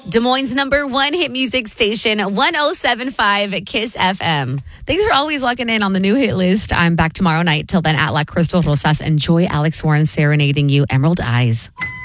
Des Moines' #1 hit music station, 107.5 Kiss FM. Thanks for always locking in on the new hit list. I'm back tomorrow night. Till then, at La Crystal Rosas, enjoy Alex Warren serenading you, Emerald Eyes.